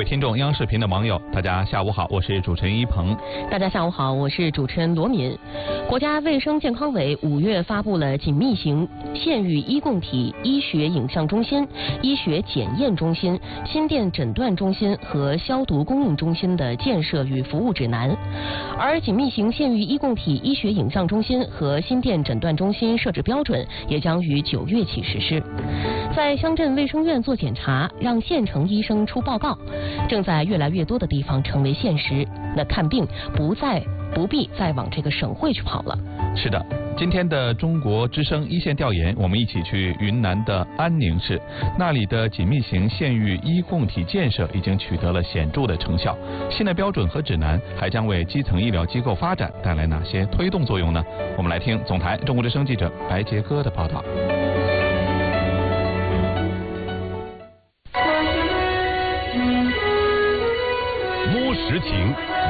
听众，央视频的网友，大家下午好，我是主持人一鹏。 大家下午好，我是主持人罗敏。国家卫生健康委5月发布了紧密型县域医共体医学影像中心、医学检验中心、心电诊断中心和消毒供应中心的建设与服务指南。而紧密型县域医共体医学影像中心和心电诊断中心设置标准也将于9月起实施。在乡镇卫生院做检查，让县城医生出报告，正在越来越多的地方成为现实。那看病不必再往这个省会去跑了。 是的，今天的中国之声一线调研，我们一起去云南的安宁市，那里的紧密型县域医共体建设已经取得了显著的成效。新的标准和指南还将为基层医疗机构发展带来哪些推动作用呢？我们来听总台中国之声记者白杰哥的报道。 摸实情，